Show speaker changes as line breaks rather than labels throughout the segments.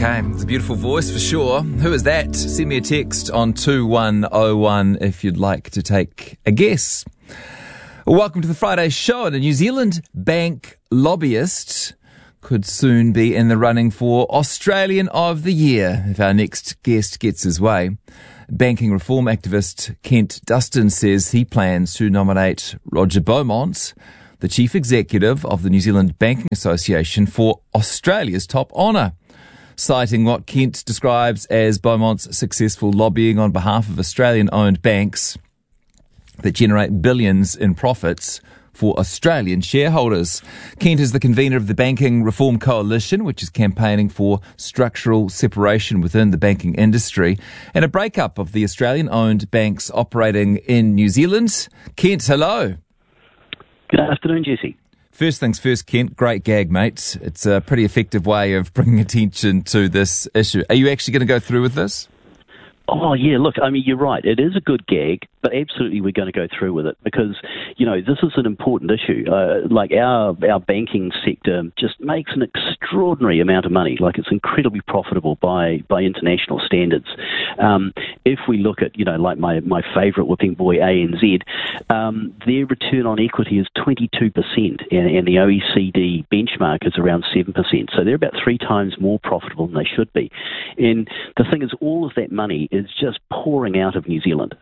Okay, it's a beautiful voice for sure. Who is that? Send me a text on 2101 if you'd like to take a guess. Welcome to the Friday show. And a New Zealand bank lobbyist could soon be in the running for Australian of the Year if our next guest gets his way. Banking reform activist Kent Dustin says he plans to nominate Roger Beaumont, the chief executive of the New Zealand Banking Association, for Australia's top honour, citing what Kent describes as Beaumont's successful lobbying on behalf of Australian-owned banks that generate billions in profits for Australian shareholders. Kent is the convener of the Banking Reform Coalition, which is campaigning for structural separation within the banking industry and a breakup of the Australian-owned banks operating in New Zealand. Kent, hello.
Good afternoon, Jesse.
First things first, Kent, great gag, mate. It's a pretty effective way of bringing attention to this issue. Are you actually going to go through with this?
Oh, yeah, look, I mean, you're right. It is a good gag, but absolutely we're going to go through with it because, you know, this is an important issue. Like our banking sector just makes an extraordinary amount of money. Like, it's incredibly profitable by international standards. If we look at, you know, like my favourite whipping boy, ANZ, their return on equity is 22%, and the OECD benchmark is around 7%. So they're about 3 times more profitable than they should be. And the thing is, all of that money is just pouring out of New Zealand.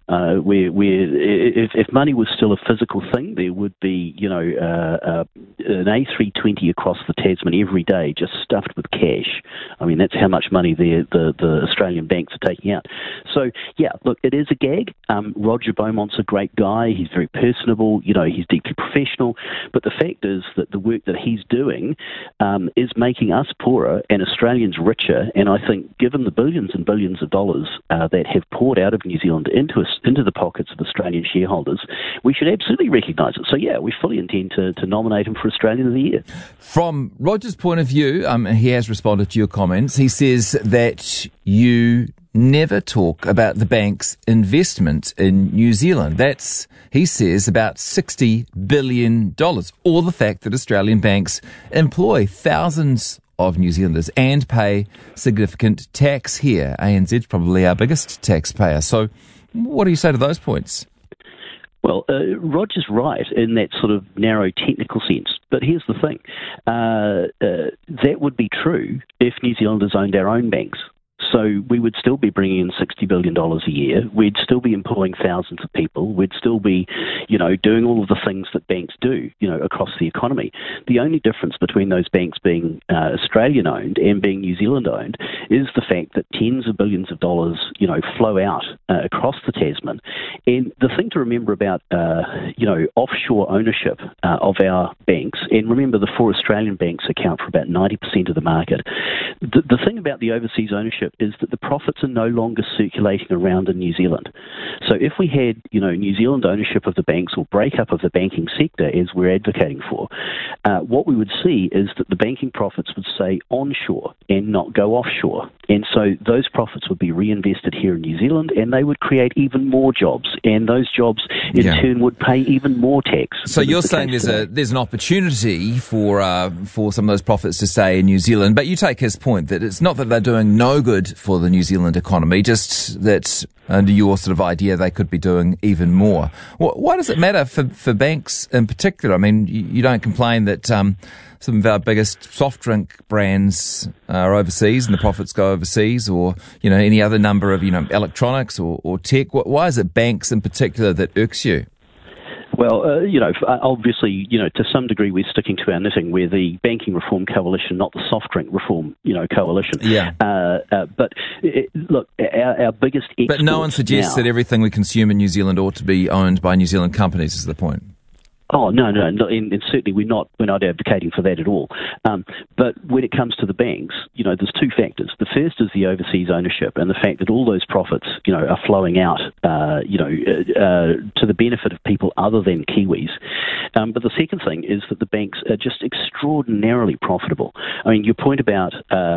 If money was still a physical thing, there would be, you know, an A320 across the Tasman every day, just stuffed with cash. I mean, that's how much money the Australian banks are taking out. So, yeah, look, it is a gag. Roger Beaumont's a great guy. He's very personable. You know, he's deeply professional. But the fact is that the work that he's doing is making us poorer and Australians richer. And I think, given the billions and billions of dollars that have poured out of New Zealand into the pockets of Australian shareholders, we should absolutely recognise it. So, yeah, we fully intend to nominate him for Australian of the Year.
From Roger's point of view, he has responded to your comments. He says that you never talk about the bank's investment in New Zealand. That's, he says, about $60 billion, or the fact that Australian banks employ thousands of New Zealanders and pay significant tax here. ANZ's probably our biggest taxpayer. So what do you say to those points?
Well, Roger's right in that sort of narrow technical sense. But here's the thing. That would be true if New Zealanders owned our own banks. So we would still be bringing in $60 billion a year. We'd still be employing thousands of people. We'd still be, you know, doing all of the things that banks do, you know, across the economy. The only difference between those banks being Australian-owned and being New Zealand-owned is the fact that tens of billions of dollars, you know, flow out across the Tasman. And the thing to remember about, you know, offshore ownership of our banks, and remember the 4 Australian banks account for about 90% of the market. The thing about the overseas ownership is that the profits are no longer circulating around in New Zealand. So if we had, you know, New Zealand ownership of the banks or breakup of the banking sector, as we're advocating for, what we would see is that the banking profits would stay onshore and not go offshore. And so those profits would be reinvested here in New Zealand, and they would create even more jobs, and those jobs in turn would pay even more tax.
So you're saying there's an opportunity for some of those profits to stay in New Zealand, but you take his point that it's not that they're doing no good for the New Zealand economy, just that under your sort of idea they could be doing even more. Why does it matter for banks in particular? I mean, you don't complain that some of our biggest soft drink brands are overseas and the profits go overseas, or, you know, any other number of, you know, electronics or tech. Why is it banks in particular that irks you?
Well, you know, obviously, you know, to some degree we're sticking to our knitting. We're the Banking Reform Coalition, not the Soft Drink Reform, you know, Coalition. Yeah. But look, our biggest export. But
no one suggests that everything we consume in New Zealand ought to be owned by New Zealand companies, is the point.
Oh, no, and certainly we're not advocating for that at all. But when it comes to the banks, you know, there's 2 factors. The first is the overseas ownership and the fact that all those profits, you know, are flowing out, you know, to the benefit of people other than Kiwis. But the second thing is that the banks are just extraordinarily profitable. I mean, your point about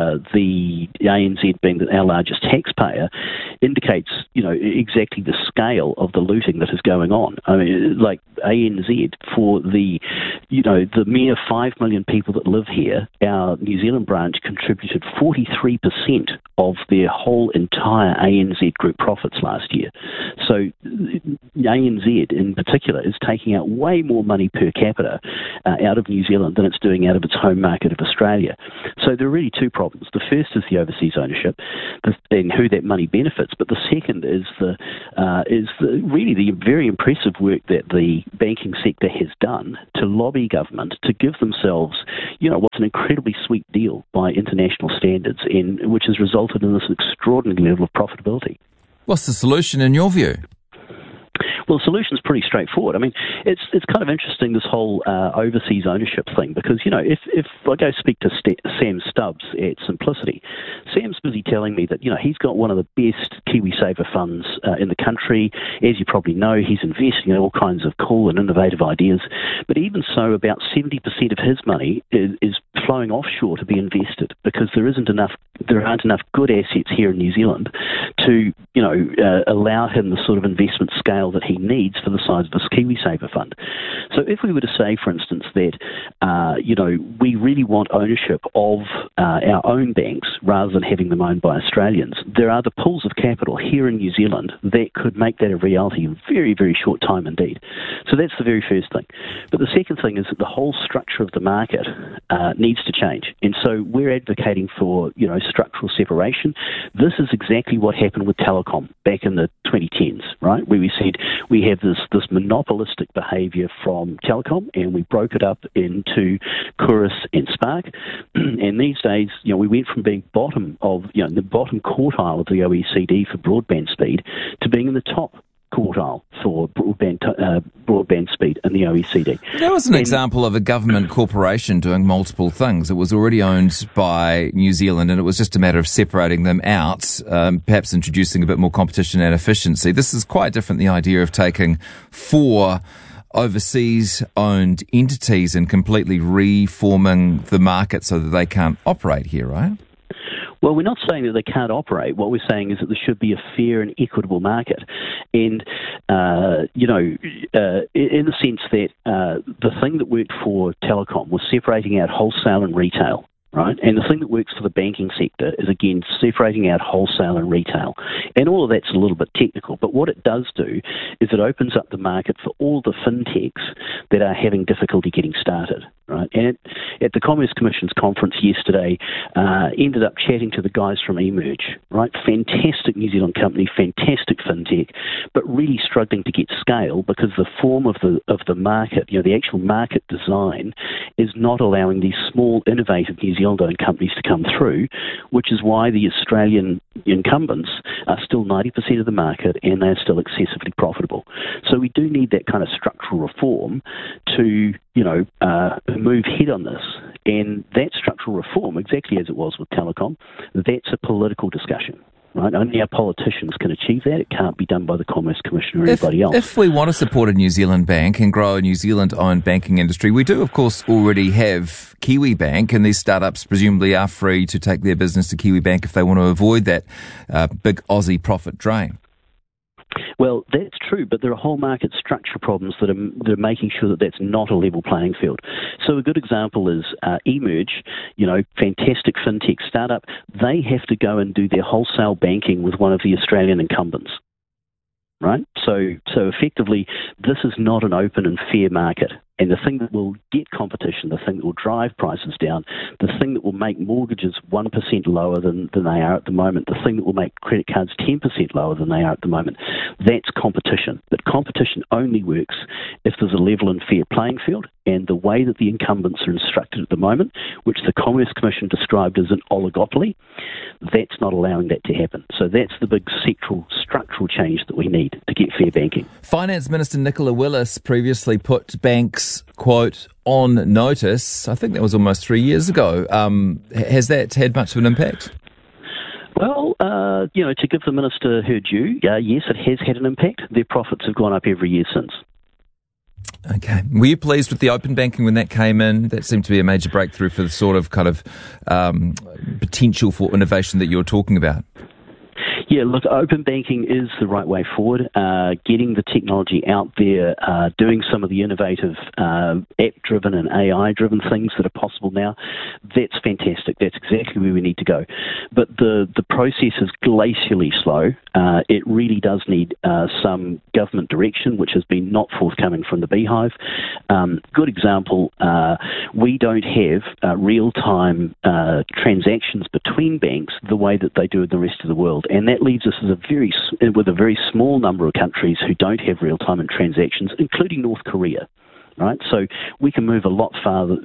the ANZ being our largest taxpayer indicates, you know, exactly the scale of the looting that is going on. I mean, like ANZ, for the mere 5 million people that live here, our New Zealand branch contributed 43% of their whole entire ANZ group profits last year. So ANZ in particular is taking out way more money per capita out of New Zealand than it's doing out of its home market of Australia. So there are really two problems. The first is the overseas ownership and who that money benefits, but the second is really the very impressive work that the banking sector has done to lobby government to give themselves, what's an incredibly sweet deal by international standards, which has resulted in this extraordinary level of profitability.
What's the solution in your view?
Well, the solution's pretty straightforward. I mean, it's kind of interesting, this whole overseas ownership thing, because, if I go speak to Sam Stubbs at Simplicity, Sam's busy telling me that, he's got one of the best KiwiSaver funds in the country. As you probably know, he's investing in all kinds of cool and innovative ideas. But even so, about 70% of his money is flowing offshore to be invested because there aren't enough good assets here in New Zealand to, allow him the sort of investment scale that he needs for the size of this KiwiSaver fund. So if we were to say, for instance, that, we really want ownership of our own banks rather than having them owned by Australians, there are the pools of capital here in New Zealand that could make that a reality in very, very short time indeed. So that's the very first thing. But the second thing is that the whole structure of the market needs to change. And so we're advocating for, structural separation. This is exactly what happened with Telecom back in the 2010s, right, where we said we have this monopolistic behaviour from Telecom, and we broke it up into Chorus and Spark. And these days, we went from being the bottom quartile of the OECD for broadband speed to being in the top quartile for broadband speed in the OECD.
That was an example of a government corporation doing multiple things. It was already owned by New Zealand, and it was just a matter of separating them out, perhaps introducing a bit more competition and efficiency. This is quite different, the idea of taking 4 overseas-owned entities and completely reforming the market so that they can't operate here, right?
Well, we're not saying that they can't operate. What we're saying is that there should be a fair and equitable market. And, in the sense that the thing that worked for Telecom was separating out wholesale and retail. Right? And the thing that works for the banking sector is, again, separating out wholesale and retail. And all of that's a little bit technical, but what it does do is it opens up the market for all the fintechs that are having difficulty getting started. Right? And at the Commerce Commission's conference yesterday, ended up chatting to the guys from eMerge, right? Fantastic New Zealand company, fantastic fintech, but really struggling to get scale because the form of the market, the actual market design is not allowing these small, innovative New Zealand-owned companies to come through, which is why the Australian incumbents are still 90% of the market and they're still excessively profitable. So we do need that kind of structural reform to, move head on this. And that structural reform, exactly as it was with Telecom, that's a political discussion. Right? Only our politicians can achieve that. It can't be done by the Commerce Commission or anybody else.
If we want to support a New Zealand bank and grow a New Zealand-owned banking industry, we do, of course, already have KiwiBank, and these startups presumably are free to take their business to KiwiBank if they want to avoid that big Aussie profit drain.
Well, that's true, but there are whole market structure problems that are making sure that that's not a level playing field. So a good example is eMerge, fantastic fintech startup. They have to go and do their wholesale banking with one of the Australian incumbents. Right? So effectively, this is not an open and fair market. And the thing that will get competition, the thing that will drive prices down, the thing that will make mortgages 1% lower than they are at the moment, the thing that will make credit cards 10% lower than they are at the moment, that's competition. But competition only works if there's a level and fair playing field, and the way that the incumbents are instructed at the moment, which the Commerce Commission described as an oligopoly, that's not allowing that to happen. So that's the big sectoral structural change that we need to get fair banking.
Finance Minister Nicola Willis previously put banks, quote, on notice. I think that was almost 3 years ago. Has that had much of an impact?
Well, to give the minister her due, yes, it has had an impact. Their profits have gone up every year since.
Okay. Were you pleased with the open banking when that came in? That seemed to be a major breakthrough for the sort of potential for innovation that you're talking about.
Yeah, look, open banking is the right way forward. Getting the technology out there, doing some of the innovative app-driven and AI-driven things that are possible now, that's fantastic. That's exactly where we need to go. But the process is glacially slow. It really does need some government direction, which has been not forthcoming from the Beehive. Good example, we don't have real-time transactions between banks the way that they do in the rest of the world. And that leaves us with a very small number of countries who don't have real-time in transactions, including North Korea. Right, so we can move a lot further,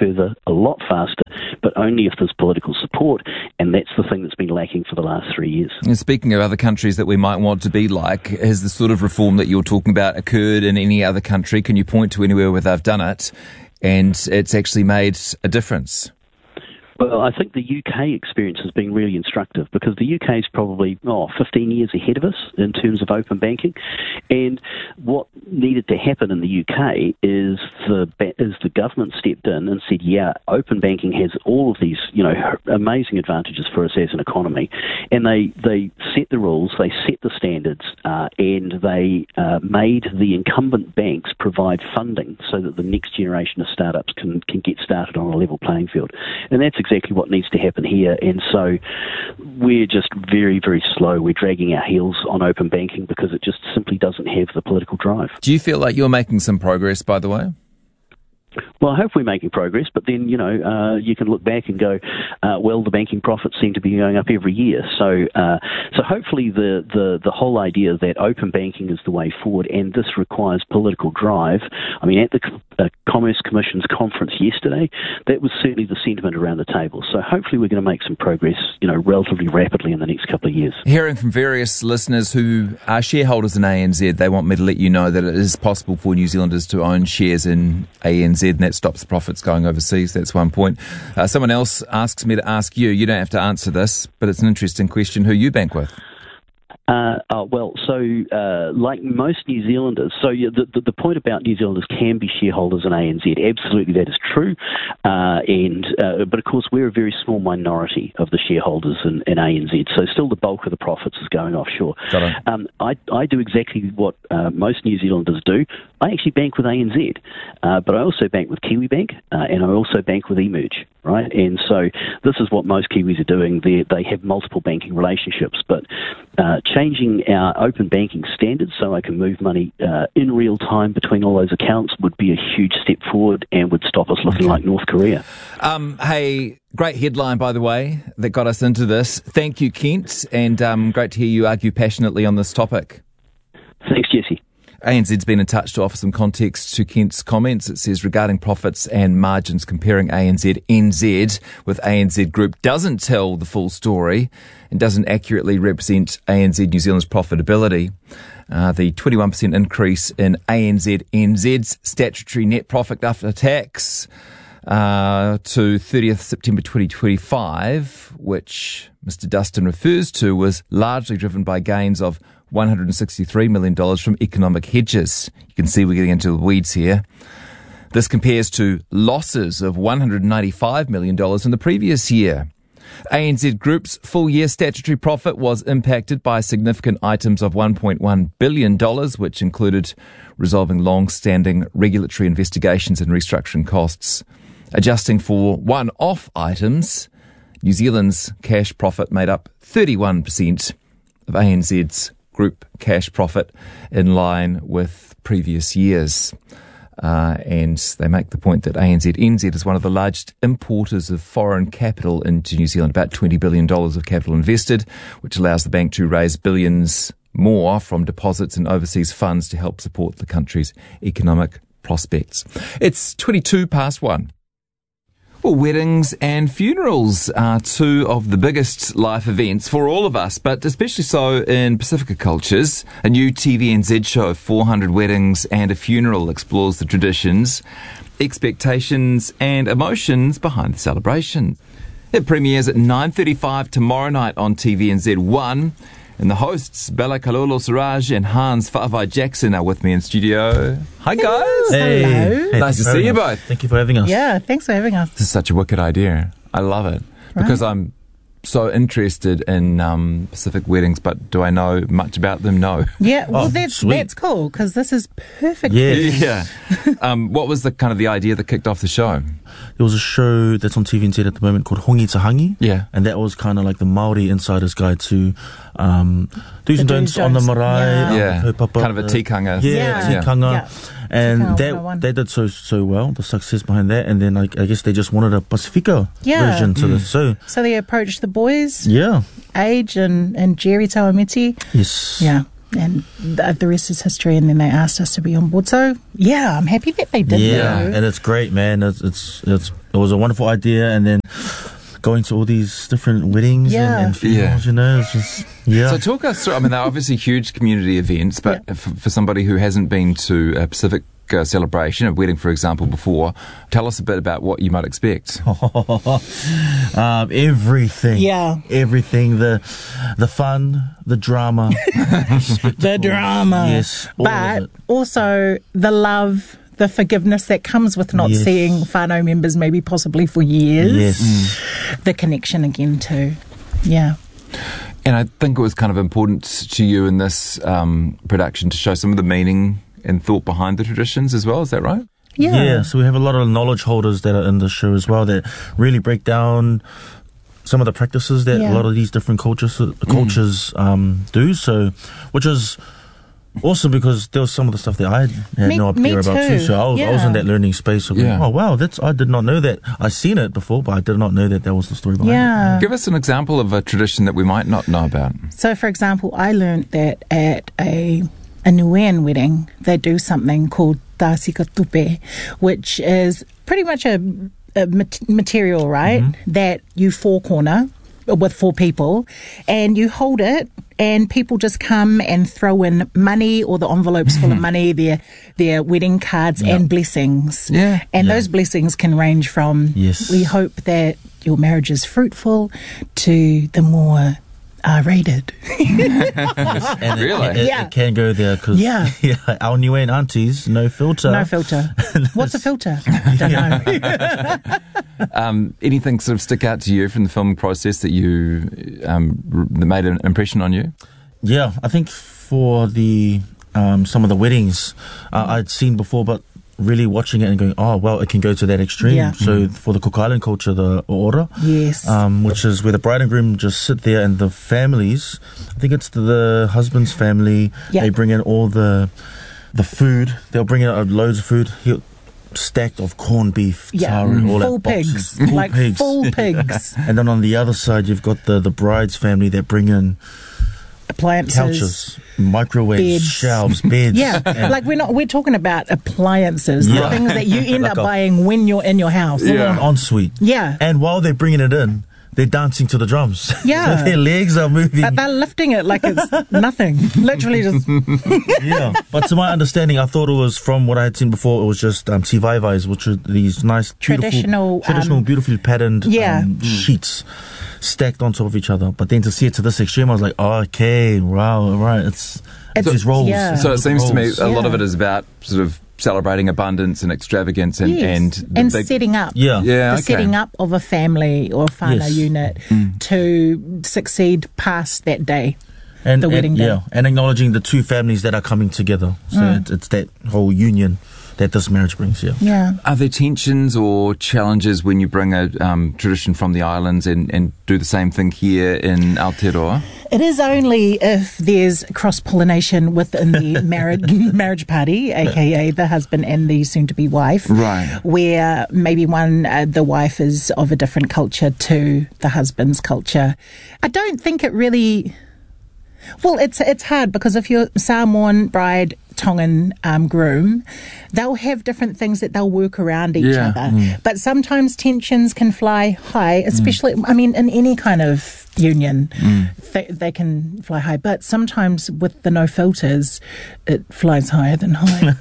a lot faster, but only if there's political support, and that's the thing that's been lacking for the last 3 years.
And speaking of other countries that we might want to be like, has the sort of reform that you're talking about occurred in any other country? Can you point to anywhere where they've done it and it's actually made a difference?
Well, I think the UK experience has been really instructive because the UK is probably 15 years ahead of us in terms of open banking. And what needed to happen in the UK is the government stepped in and said, yeah, open banking has all of these, amazing advantages for us as an economy. And they set the rules, they set the standards, and they made the incumbent banks provide funding so that the next generation of startups can get started on a level playing field. And that's exactly what needs to happen here. And so we're just very, very slow. We're dragging our heels on open banking because it just simply doesn't have the political drive.
Do you feel like you're making some progress, by the way?
Well, I hope we're making progress, but then, you can look back and go, the banking profits seem to be going up every year. So hopefully the whole idea that open banking is the way forward and this requires political drive. I mean, at the Commerce Commission's conference yesterday, that was certainly the sentiment around the table. So hopefully we're going to make some progress, relatively rapidly in the next couple of years.
Hearing from various listeners who are shareholders in ANZ, they want me to let you know that it is possible for New Zealanders to own shares in ANZ, and that stops the profits going overseas. That's one point. Someone else asks me to ask you. You don't have to answer this, but it's an interesting question. Who you bank with?
Like most New Zealanders, the point about New Zealanders can be shareholders in ANZ, absolutely that is true. But of course we're a very small minority of the shareholders in ANZ, so still the bulk of the profits is going offshore. I do exactly what most New Zealanders do. I actually bank with ANZ, but I also bank with Kiwibank, and I also bank with eMerge, right? And so this is what most Kiwis are doing. They have multiple banking relationships, but changing our open banking standards so I can move money in real time between all those accounts would be a huge step forward and would stop us looking like North Korea.
Hey, great headline, by the way, that got us into this. Thank you, Kent, and great to hear you argue passionately on this topic.
Thanks, Jesse.
ANZ's been in touch to offer some context to Kent's comments. It says, regarding profits and margins, comparing ANZ NZ with ANZ Group doesn't tell the full story and doesn't accurately represent ANZ New Zealand's profitability. The 21% increase in ANZ NZ's statutory net profit after tax to 30th September 2025, which Mr. Dustin refers to, was largely driven by gains of $163 million from economic hedges. You can see we're getting into the weeds here. This compares to losses of $195 million in the previous year. ANZ Group's full-year statutory profit was impacted by significant items of $1.1 billion, which included resolving long-standing regulatory investigations and restructuring costs. Adjusting for one-off items, New Zealand's cash profit made up 31% of ANZ's group cash profit, in line with previous years. And they make the point that ANZ NZ is one of the largest importers of foreign capital into New Zealand, about $20 billion of capital invested, which allows the bank to raise billions more from deposits and overseas funds to help support the country's economic prospects. It's 1:22. Well, weddings and funerals are two of the biggest life events for all of us, but especially so in Pacifica cultures. A new TVNZ show, 400 Weddings and a Funeral, explores the traditions, expectations and emotions behind the celebration. It premieres at 9:35 tomorrow night on TVNZ1. And the hosts, Bella Kalolo Suraj and Hans Fa'avai Jackson, are with me in studio. Hi, guys.
Hey.
Hello.
Hey,
nice to see you both.
Thank you for having us.
Yeah, thanks for having us.
This is such a wicked idea. I love it. Because I'm so interested in Pacific weddings, but do I know much about them? No.
Yeah, well, that's
sweet.
cool because this is perfect.
Yeah.
Yeah. What was the kind of the idea that kicked off the show?
There was a show that's on TVNZ at the moment called Hongi Tahangi.
Yeah.
And that was kind of like the Māori insider's guide to do's and don'ts on the
don'ts.
marae.
Yeah.
Kaupapa,
Kind of a tikanga.
Yeah, tikanga.
Yeah.
And
Tikanga
that
101.
they did so well, the success behind that. And then I guess they just wanted a Pacifica
Yeah.
version to this. So,
So they approached the boys,
yeah.
Age and Jerry Tawamiti.
Yes.
Yeah. And the rest is history. And then they asked us to be on board. So, yeah, I'm happy that they did.
Yeah,
though.
and it's great, man. It was a wonderful idea, and then going to all these different weddings
Yeah.
and funerals, you know, it's just
So talk us through, I mean, they're obviously huge community events, but for somebody who hasn't been to a Pacific celebration, a wedding, for example, before, tell us a bit about what you might expect.
Everything.
Yeah.
Everything. The fun, the drama.
The drama.
Yes. All of
But
it.
also the love, the forgiveness that comes with not
Yes.
seeing whānau members maybe possibly for years.
Yes.
The connection again too. Yeah.
And I think it was kind of important to you in this production to show some of the meaning and thought behind the traditions as well. Is that right?
Yeah.
So we have a lot of knowledge holders that are in the show as well that really break down some of the practices that
Yeah.
a lot of these different cultures do. So, which is awesome because there was some of the stuff that I had
Me-
no idea
me
about
too.
too. So I was
Yeah.
in that learning space of going,
Yeah.
oh wow, I did not know that. I've seen it before, but I did not know that was the story behind it.
Yeah.
Give us an example of a tradition that we might not know about.
So, for example, I learned that at a Niuean wedding, they do something called tāsika tupe, which is pretty much a material, right, that you four corner with four people and you hold it and people just come and throw in money or the envelopes full of money, their wedding cards and blessings.
Yeah.
And
Yeah.
those blessings can range from
Yes.
we hope that your marriage is fruitful to the more R-rated.
And
Really?
it can go there because
Yeah.
our new aunties, no filter.
No filter. What's a filter? Don't know.
Anything sort of stick out to you from the filming process that you that made an impression on you?
Yeah, I think for the some of the weddings I'd seen before, but really watching it and going, oh, well, it can go to that extreme.
Yeah.
So for the Cook Island culture, the ora,
Yes.
which is where the bride and groom just sit there and the families, I think it's the husband's family,
Yeah.
they bring in all the food. They'll bring in loads of food. Stacked of corned beef, taro, all
full
that boxes.
pigs. Like
pigs.
full pigs.
And then on the other side, you've got the bride's family that bring in
Appliances.
couches, microwaves,
Beds.
shelves, beds.
Yeah,
And
like we're talking about appliances, the
Yeah.
things that you end
Like
up
a-
buying when you're in your house.
full on ensuite.
Yeah.
And while they're bringing it in, they're dancing to the drums.
Yeah.
So their legs are moving.
But they're lifting it like it's nothing. Literally just,
Yeah. But to my understanding, I thought it was from what I had seen before, it was just tivaivais, which are these nice,
Traditional,
beautifully patterned
Yeah.
sheets stacked on top of each other. But then to see it to this extreme, I was like, oh, okay, wow, right. It's these rolls.
yeah.
So it seems to me
rolls.
a lot of
Yeah.
it is about sort of celebrating abundance and extravagance and
yes.
the
And
big,
setting up.
Yeah.
Yeah,
The
okay.
setting up of a family or a whānau
Yes.
unit to succeed past that day.
And,
the wedding day.
Yeah, and acknowledging the two families that are coming together. So it's that whole union that this marriage brings, yeah.
Yeah.
Are there tensions or challenges when you bring a tradition from the islands and do the same thing here in Aotearoa?
It is only if there's cross-pollination within the marriage party, aka the husband and the soon-to-be wife,
Right.
where maybe the wife is of a different culture to the husband's culture. I don't think it really. Well, it's hard because if you're Samoan bride, Tongan groom, they'll have different things that they'll work around each
Yeah.
other. But sometimes tensions can fly high, especially, I mean, in any kind of union, they can fly high. But sometimes with the no filters, it flies higher than high.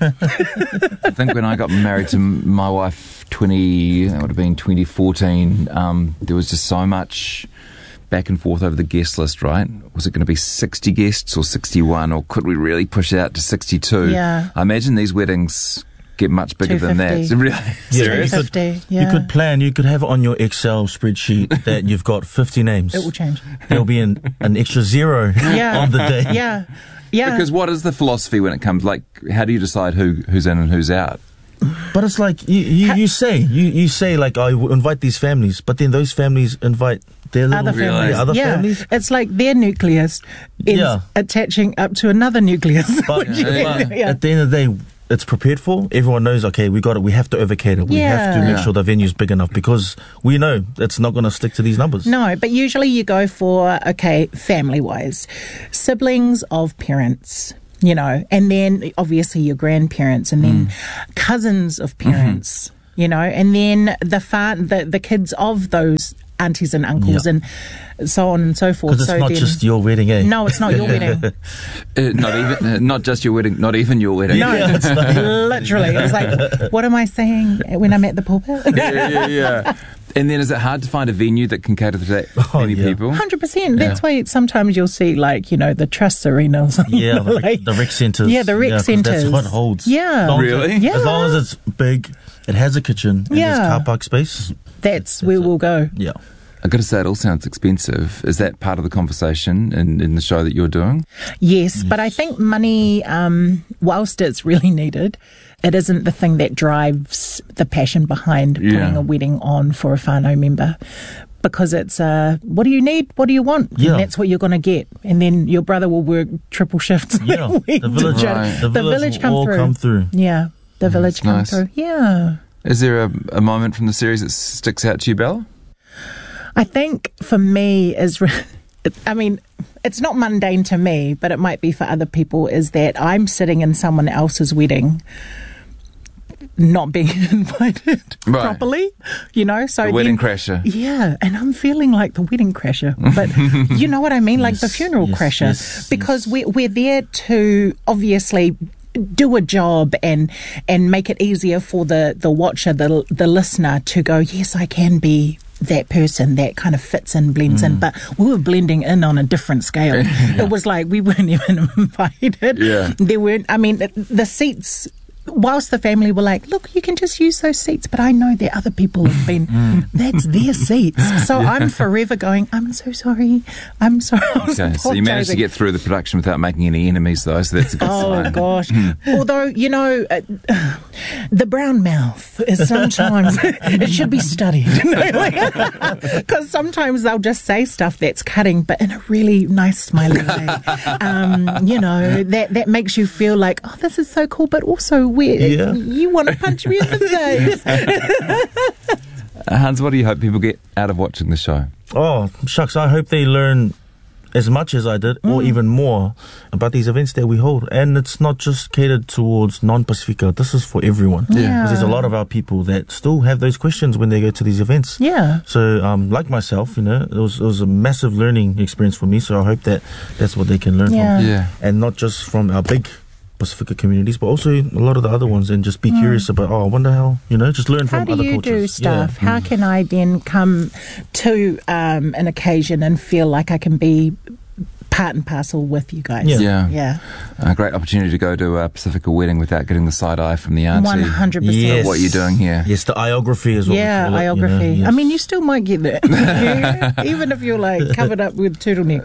I think when I got married to my wife, that would have been 2014, there was just so much back and forth over the guest list, right? Was it going to be 60 guests or 61, or could we really push it out to 62?
Yeah.
I imagine these weddings get much bigger than that.
250.
Really? Serious?
250,
You could plan. You could have it on your Excel spreadsheet that you've got 50 names.
It will change.
There'll be an extra zero on the day.
Yeah. Yeah.
Because what is the philosophy when it comes, like, how do you decide who's in and who's out?
But it's like you say like, I invite these families, but then those families invite their little
Other families.
other
yeah.
families.
It's like their nucleus is attaching up to another nucleus.
But, but at the end of the day, it's prepared for. Everyone knows, okay, we got it. We have to overcater. We have to make sure the venue's big enough because we know it's not going to stick to these numbers.
No, but usually you go for, okay, family-wise, siblings of parents, you know, and then obviously your grandparents and then cousins of parents, you know, and then the kids of those aunties and uncles and so on and so forth.
Because it's not just your wedding, eh?
No, it's not your wedding.
Not just your wedding, not even your wedding.
No, literally. It was like, what am I saying when I'm at the pulpit?
Yeah. And then is it hard to find a venue that can cater to that many people?
100%. That's why sometimes you'll see, like, you know, the Trust Arena or something.
Yeah,
like,
the rec centres.
Yeah, the rec centres.
That's what holds.
Yeah.
Really?
Yeah.
As long as it's big, it has a kitchen, and there's car park space.
That's where we'll go.
Yeah.
I've got to say, it all sounds expensive. Is that part of the conversation in the show that you're doing?
Yes, but I think money, whilst it's really needed, it isn't the thing that drives the passion behind putting a wedding on for a whānau member. Because it's, what do you need? What do you want?
Yeah.
And that's what you're going to get. And then your brother will work triple shifts.
Yeah, the village will come through.
Yeah, the village come through. Yeah.
Is there a moment from the series that sticks out to you, Bella?
I think for me I mean, it's not mundane to me, but it might be for other people, is that I'm sitting in someone else's wedding not being invited properly, you know. So
the wedding crasher.
Yeah, and I'm feeling like the wedding crasher. But you know what I mean? Like the funeral crasher. Because we're there to obviously do a job and make it easier for the watcher, the listener to go, yes, I can be that person that kind of fits in, blends in, but we were blending in on a different scale. It was like we weren't even invited. There weren't, I mean, the seats, whilst the family were like, look, you can just use those seats, but I know that other people have been, that's their seats. So I'm forever going, I'm so sorry. I'm sorry.
Okay, so you managed to get through the production without making any enemies, though, so that's a good sign.
Oh, gosh. Although, you know, the brown mouth is sometimes, it should be studied. Because sometimes they'll just say stuff that's cutting, but in a really nice, smiley way. You know, that makes you feel like, oh, this is so cool, but also you want to punch me in the face.
Hans, what do you hope people get out of watching the show?
Oh, shucks, I hope they learn as much as I did, or even more, about these events that we hold. And it's not just catered towards non-Pacifica. This is for everyone.
Yeah.
Because there's a lot of our people that still have those questions when they go to these events.
Yeah.
So, like myself, you know, it was a massive learning experience for me. So I hope that's what they can learn from.
Yeah.
And not just from our big Pacifica communities, but also a lot of the other ones, and just be curious about, I wonder how, you know, just learn from other cultures. How do you do
stuff? How can I then come to an occasion and feel like I can be part and parcel with you guys?
Yeah. A great opportunity to go to a Pacifica wedding without getting the side eye from the auntie.
100%.
Yes. What you're doing here.
Yes, the iography is what we call it.
Iography.
You know? Yes.
I mean, you still might get that. Even if you're like covered up with turtleneck.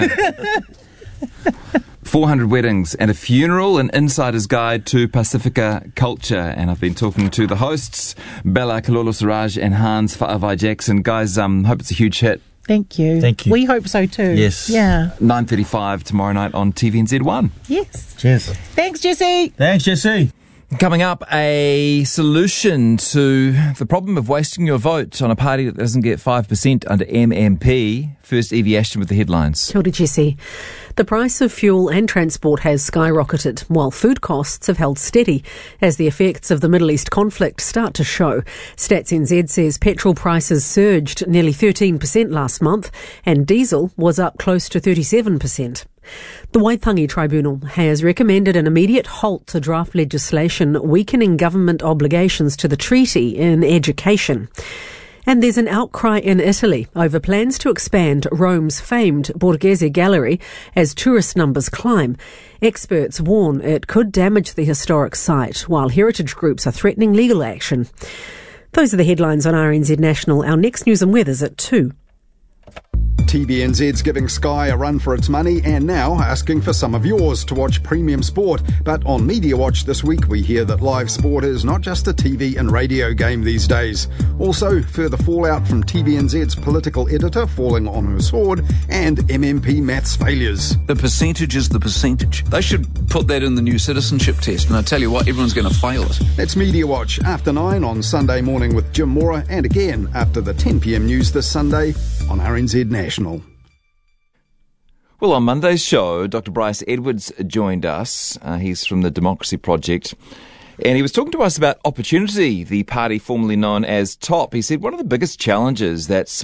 400 weddings and a funeral, an insider's guide to Pacifica culture. And I've been talking to the hosts, Bella Kalolo-Siraj and Hans Whaavai Jackson. Guys, hope it's a huge hit.
Thank you. We hope so too.
Yes.
Yeah.
9:35 tomorrow night on TVNZ1.
Yes.
Cheers.
Thanks, Jesse.
Thanks, Jesse.
Coming up, a solution to the problem of wasting your vote on a party that doesn't get 5% under MMP. First, Evie Ashton with the headlines.
Kia ora, Jesse. The price of fuel and transport has skyrocketed, while food costs have held steady as the effects of the Middle East conflict start to show. Stats NZ says petrol prices surged nearly 13% last month, and diesel was up close to 37%. The Waitangi Tribunal has recommended an immediate halt to draft legislation weakening government obligations to the treaty in education. And there's an outcry in Italy over plans to expand Rome's famed Borghese Gallery as tourist numbers climb. Experts warn it could damage the historic site, while heritage groups are threatening legal action. Those are the headlines on RNZ National. Our next news and weather's at 2.
TVNZ's giving Sky a run for its money and now asking for some of yours to watch premium sport. But on Media Watch this week, we hear that live sport is not just a TV and radio game these days. Also, further fallout from TVNZ's political editor falling on her sword and MMP maths failures.
The percentage is the percentage. They should put that in the new citizenship test, and I tell you what, everyone's going to fail it.
That's Media Watch after 9 on Sunday morning with Jim Mora, and again after the 10 p.m. news this Sunday on RNZ National.
Well, on Monday's show, Dr. Bryce Edwards joined us. He's from the Democracy Project. And he was talking to us about Opportunity, the party formerly known as TOP. He said one of the biggest challenges that's